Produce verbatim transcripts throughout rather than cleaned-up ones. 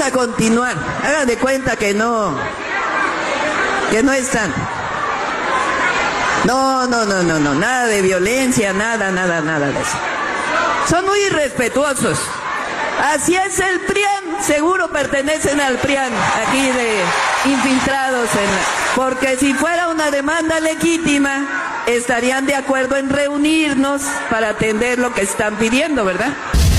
a continuar. Hagan de cuenta que no, que no están. No, no, no, no, no, nada de violencia, nada, nada, nada de eso. Son muy irrespetuosos. Así es el P R I A N, seguro pertenecen al P R I A N, aquí de infiltrados en la... Porque si fuera una demanda legítima, estarían de acuerdo en reunirnos para atender lo que están pidiendo, ¿verdad?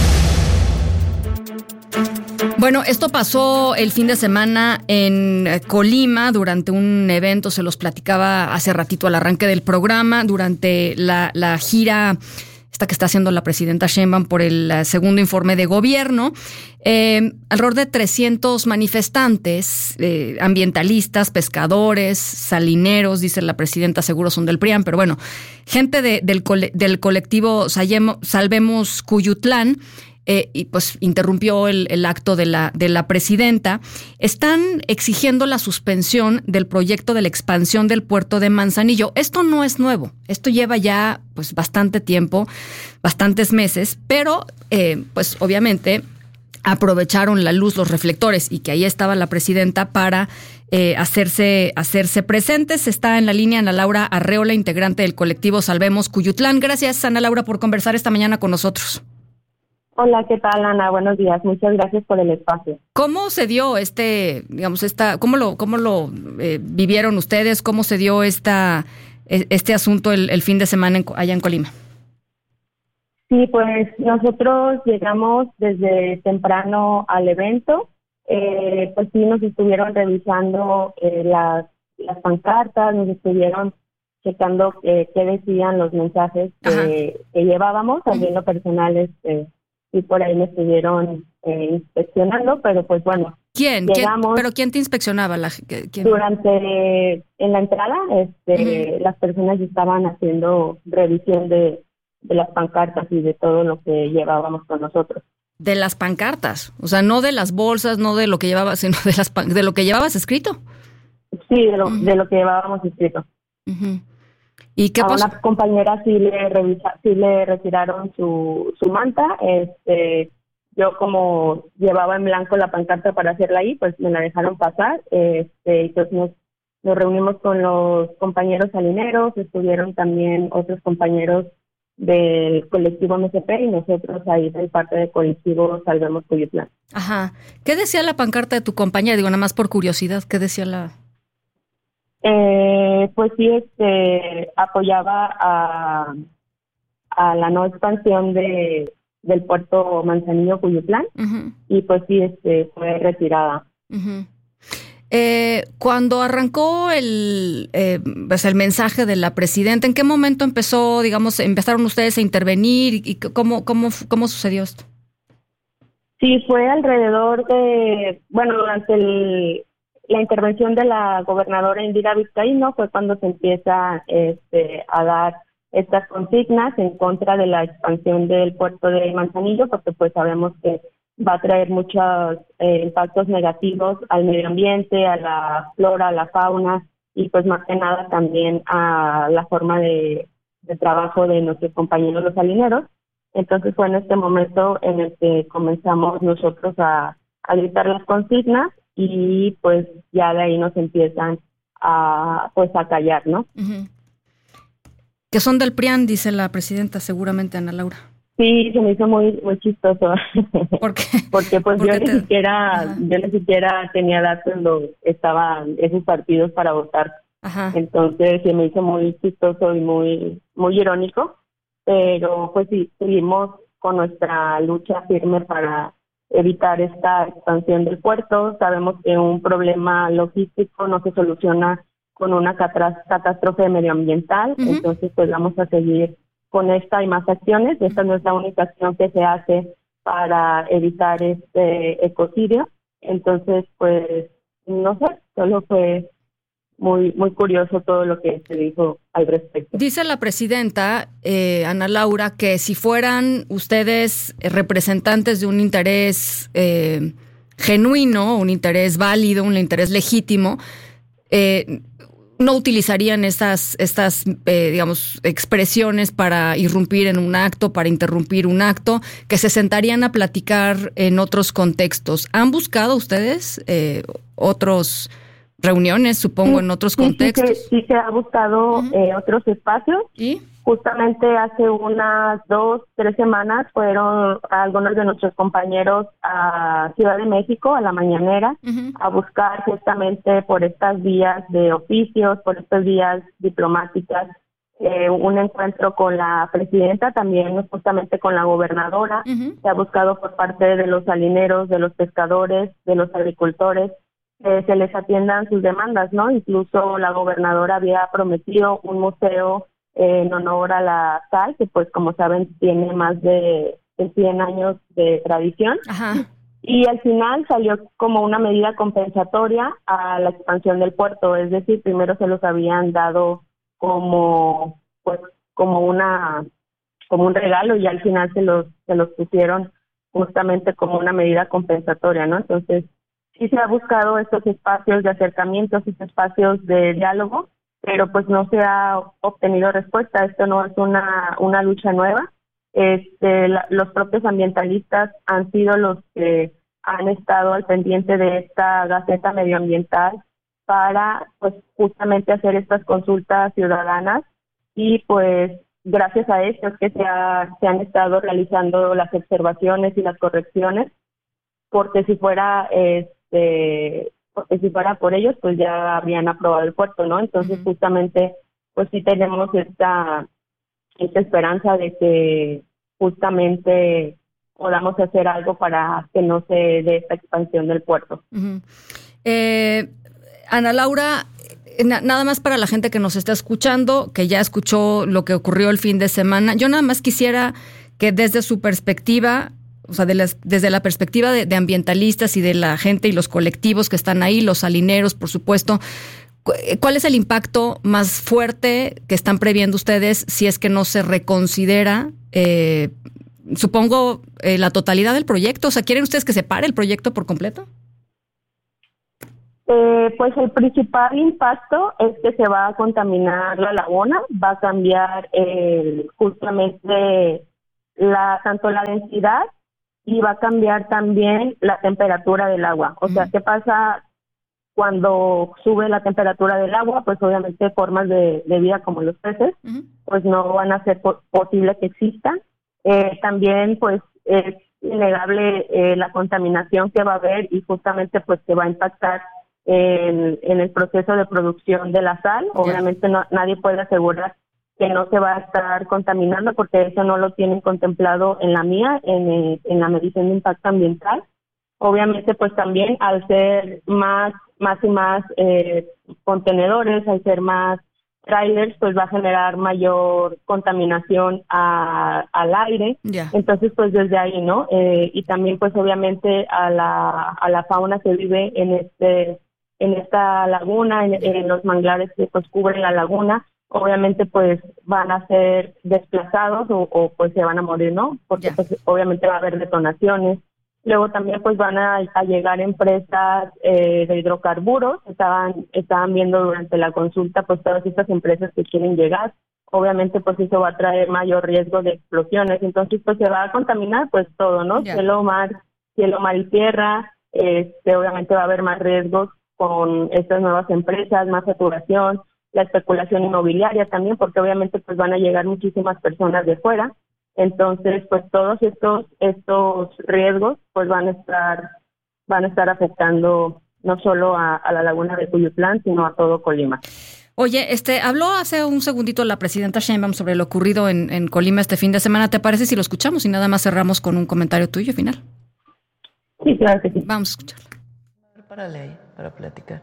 Bueno, esto pasó el fin de semana en Colima durante un evento, se los platicaba hace ratito al arranque del programa, durante la, la gira esta que está haciendo la presidenta Sheinbaum por el segundo informe de gobierno. Eh, alrededor de trescientos manifestantes, eh, ambientalistas, pescadores, salineros, dice la presidenta, seguro son del P R I A N, pero bueno, gente de, del, cole, del colectivo Salvemos Cuyutlán, Eh, y pues interrumpió el, el acto de la, de la presidenta. Están exigiendo la suspensión del proyecto de la expansión del puerto de Manzanillo. Esto no es nuevo, esto lleva ya pues bastante tiempo, bastantes meses, pero eh, pues obviamente aprovecharon la luz, los reflectores, y que ahí estaba la presidenta para eh, hacerse, hacerse presentes. Está en la línea Ana Laura Arreola, integrante del colectivo Salvemos Cuyutlán. Gracias, Ana Laura, por conversar esta mañana con nosotros. Hola, ¿qué tal, Ana? Buenos días. Muchas gracias por el espacio. ¿Cómo se dio este, digamos, esta, cómo lo, cómo lo eh, vivieron ustedes? ¿Cómo se dio esta, este asunto el, el fin de semana en, allá en Colima? Sí, pues nosotros llegamos desde temprano al evento. Eh, pues sí, nos estuvieron revisando eh, las, las pancartas, nos estuvieron checando eh, qué decían los mensajes que, que llevábamos. También lo personal, este, y por ahí me estuvieron eh, inspeccionando, pero pues bueno. ¿Quién? Llegamos, ¿Quién? ¿Pero quién te inspeccionaba? La, ¿quién? Durante, en la entrada, este, uh-huh. las personas estaban haciendo revisión de, de las pancartas y de todo lo que llevábamos con nosotros. De las pancartas, o sea, no de las bolsas, no de lo que llevabas, sino de las de lo que llevabas escrito. Sí, de lo, uh-huh. de lo que llevábamos escrito. Uh-huh. ¿Y qué a pasó? Una compañera sí le revisa, sí le retiraron su, su manta. Este, yo como llevaba en blanco la pancarta para hacerla ahí, pues me la dejaron pasar. Este, y pues nos, nos reunimos con los compañeros salineros, estuvieron también otros compañeros del colectivo M S P y nosotros ahí del parte del colectivo Salvemos Cuyutlán. Ajá. ¿Qué decía la pancarta de tu compañera? Digo, nada más por curiosidad, ¿qué decía la...? Eh, pues sí, este, apoyaba a, a la no expansión de del puerto Manzanillo Cuyutlán, uh-huh. y pues sí, este, fue retirada. Uh-huh. Eh, cuando arrancó el, eh, pues el mensaje de la presidenta, ¿en qué momento empezó, digamos, empezaron ustedes a intervenir y, y cómo, cómo, cómo sucedió esto? Sí, fue alrededor de, bueno, durante el la intervención de la gobernadora Indira Vizcaíno fue cuando se empieza este, a dar estas consignas en contra de la expansión del puerto de Manzanillo, porque pues sabemos que va a traer muchos eh, impactos negativos al medio ambiente, a la flora, a la fauna y pues más que nada también a la forma de, de trabajo de nuestros compañeros los salineros. Entonces fue en este momento en el que comenzamos nosotros a, a gritar las consignas y pues ya de ahí nos empiezan a pues a callar, ¿no? Uh-huh. Que son del P R I A N, dice la presidenta, seguramente, Ana Laura. Sí, se me hizo muy muy chistoso. ¿Por qué? Porque pues ¿Por yo qué ni te... siquiera Ajá. yo ni siquiera tenía datos donde estaban esos partidos para votar. Ajá. Entonces se me hizo muy chistoso y muy muy irónico, pero pues sí, seguimos con nuestra lucha firme para evitar esta expansión del puerto. Sabemos que un problema logístico no se soluciona con una catástrofe medioambiental, uh-huh. entonces pues vamos a seguir con esta y más acciones. Esta no es la única acción que se hace para evitar este ecocidio, entonces pues no sé, solo fue muy muy curioso todo lo que se dijo al respecto. Dice la presidenta, eh, Ana Laura, que si fueran ustedes representantes de un interés eh, genuino, un interés válido, un interés legítimo, eh, no utilizarían estas, estas eh, digamos, expresiones para irrumpir en un acto, para interrumpir un acto, que se sentarían a platicar en otros contextos. ¿Han buscado ustedes eh, otros reuniones, supongo, sí, en otros sí, contextos? Sí, sí, sí se ha buscado uh-huh. eh, otros espacios. ¿Y? Justamente hace unas dos, tres semanas fueron algunos de nuestros compañeros a Ciudad de México, a la mañanera, uh-huh. a buscar justamente por estas vías de oficios, por estas vías diplomáticas, eh, un encuentro con la presidenta, también justamente con la gobernadora. Uh-huh. Se ha buscado por parte de los salineros, de los pescadores, de los agricultores, que se les atiendan sus demandas, ¿no? Incluso la gobernadora había prometido un museo en honor a la sal, que pues como saben tiene más de cien años de tradición. Ajá. Y al final salió como una medida compensatoria a la expansión del puerto, es decir, primero se los habían dado como pues como una como un regalo y al final se los se los pusieron justamente como una medida compensatoria, ¿no? Entonces sí se ha buscado estos espacios de acercamiento, estos espacios de diálogo, pero pues no se ha obtenido respuesta. Esto no es una una lucha nueva. Este, la, los propios ambientalistas han sido los que han estado al pendiente de esta Gaceta Medioambiental para pues justamente hacer estas consultas ciudadanas y pues gracias a esto es que se, ha, se han estado realizando las observaciones y las correcciones, porque si fuera este porque si fuera por ellos, pues ya habrían aprobado el puerto, ¿no? Entonces, uh-huh. justamente, pues sí tenemos esta, esta esperanza de que justamente podamos hacer algo para que no se dé esta expansión del puerto. Uh-huh. Eh, Ana Laura, na- nada más para la gente que nos está escuchando, que ya escuchó lo que ocurrió el fin de semana, yo nada más quisiera que desde su perspectiva, o sea, de las, desde la perspectiva de, de ambientalistas y de la gente y los colectivos que están ahí, los salineros, por supuesto, ¿cuál es el impacto más fuerte que están previendo ustedes si es que no se reconsidera, eh, supongo, eh, la totalidad del proyecto? O sea, ¿quieren ustedes que se pare el proyecto por completo? Eh, pues el principal impacto es que se va a contaminar la laguna, va a cambiar eh, justamente la tanto la densidad y va a cambiar también la temperatura del agua. O sea, ¿qué pasa cuando sube la temperatura del agua? Pues obviamente formas de, de vida como los peces, uh-huh. pues no van a ser po- posible que existan. Eh, también pues es innegable eh, la contaminación que va a haber y justamente pues que va a impactar en, en el proceso de producción de la sal. Yeah. Obviamente no, nadie puede asegurar que no se va a estar contaminando porque eso no lo tienen contemplado en la mía, en, en la medición de impacto ambiental. Obviamente, pues también al ser más, más y más eh, contenedores, al ser más trailers, pues va a generar mayor contaminación a, al aire. Yeah. Entonces, pues desde ahí, ¿no? Eh, y también, pues obviamente a la, a la fauna que vive en este, en esta laguna, en, en los manglares que pues cubren la laguna, obviamente pues van a ser desplazados o, o pues se van a morir, ¿no? Porque yeah. pues obviamente va a haber detonaciones. Luego también pues van a, a llegar empresas eh, de hidrocarburos. Estaban estaban viendo durante la consulta pues todas estas empresas que quieren llegar. Obviamente pues eso va a traer mayor riesgo de explosiones. Entonces pues se va a contaminar pues todo, ¿no? Yeah. Cielo, mar, cielo, mar y tierra. Este, obviamente va a haber más riesgos con estas nuevas empresas, más saturación, la especulación inmobiliaria también, porque obviamente pues van a llegar muchísimas personas de fuera. Entonces, pues todos estos estos riesgos pues van a estar van a estar afectando no solo a, a la laguna de Cuyutlán, sino a todo Colima. Oye, este habló hace un segundito la presidenta Sheinbaum sobre lo ocurrido en, en Colima este fin de semana. ¿Te parece si lo escuchamos y nada más cerramos con un comentario tuyo final? Sí, claro que sí. Vamos a escucharlo. Párale ahí para platicar.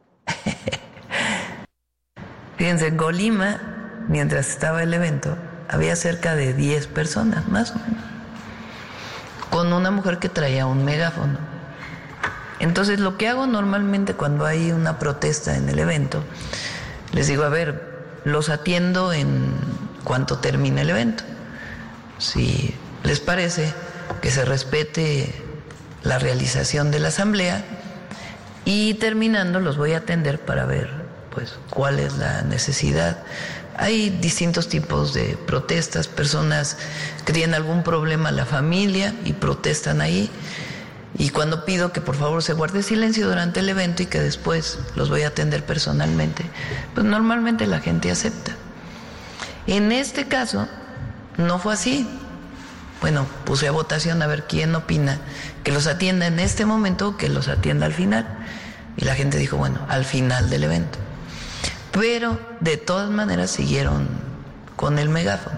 Fíjense, en Colima, mientras estaba el evento, había cerca de diez personas, más o menos, con una mujer que traía un megáfono. Entonces, lo que hago normalmente cuando hay una protesta en el evento, les digo, a ver, los atiendo en cuanto termine el evento. Si les parece que se respete la realización de la asamblea, y terminando los voy a atender para ver pues cuál es la necesidad. Hay distintos tipos de protestas, personas que tienen algún problema en la familia y protestan ahí. Y cuando pido que por favor se guarde silencio durante el evento y que después los voy a atender personalmente, pues normalmente la gente acepta. En este caso no fue así. Bueno, puse a votación a ver quién opina que los atienda en este momento o que los atienda al final. Y la gente dijo, bueno, al final del evento. Pero de todas maneras siguieron con el megáfono.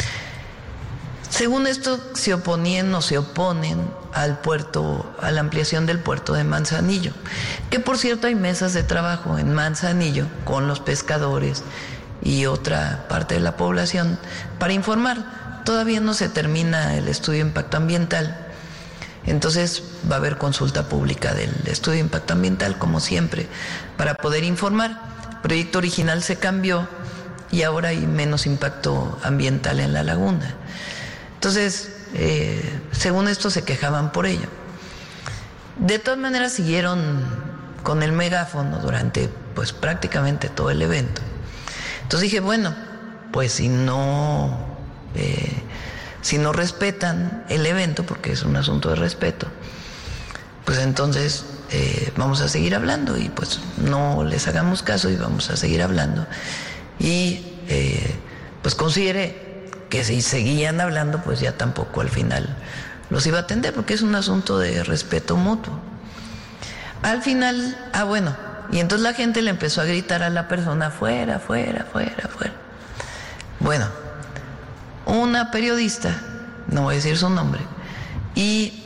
Según esto, se oponían o se oponen al puerto, a la ampliación del puerto de Manzanillo, que por cierto hay mesas de trabajo en Manzanillo con los pescadores y otra parte de la población para informar. Todavía no se termina el estudio de impacto ambiental, entonces va a haber consulta pública del estudio de impacto ambiental, como siempre, para poder informar. El proyecto original se cambió y ahora hay menos impacto ambiental en la laguna. Entonces, eh, según esto se quejaban por ello. De todas maneras siguieron con el megáfono durante pues prácticamente todo el evento. Entonces dije, bueno, pues si no, eh, si no respetan el evento, porque es un asunto de respeto, pues entonces eh, vamos a seguir hablando y pues no les hagamos caso y vamos a seguir hablando. Y eh, pues consideré que si seguían hablando, pues ya tampoco al final los iba a atender, porque es un asunto de respeto mutuo. Al final, ah bueno, y entonces la gente le empezó a gritar a la persona, fuera, fuera, fuera, fuera. Bueno, una periodista, no voy a decir su nombre, y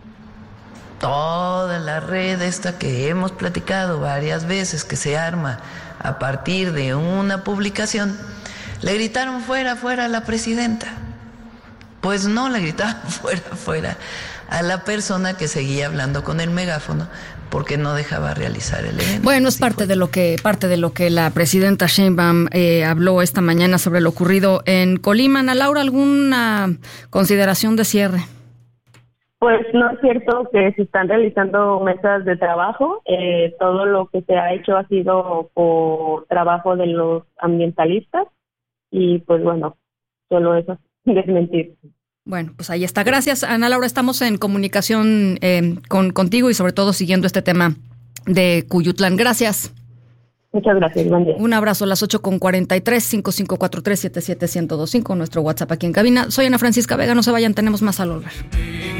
toda la red esta que hemos platicado varias veces, que se arma a partir de una publicación, le gritaron fuera, fuera a la presidenta. Pues no, le gritaban fuera, fuera a la persona que seguía hablando con el megáfono porque no dejaba realizar el evento. Bueno, es parte de lo que parte de lo que la presidenta Sheinbaum eh, habló esta mañana sobre lo ocurrido en Colima. Ana Laura, ¿alguna consideración de cierre? Pues no es cierto que se están realizando mesas de trabajo. Eh, todo lo que se ha hecho ha sido por trabajo de los ambientalistas. Y pues bueno, solo eso, desmentir. Bueno, pues ahí está. Gracias, Ana Laura. Estamos en comunicación eh, con contigo y sobre todo siguiendo este tema de Cuyutlán. Gracias. Muchas gracias, buen día. Un abrazo a las ocho con cuarenta y tres, cinco cinco cuatro tres, siete siete uno cero dos cinco, nuestro WhatsApp aquí en cabina. Soy Ana Francisca Vega, no se vayan, tenemos más al volver.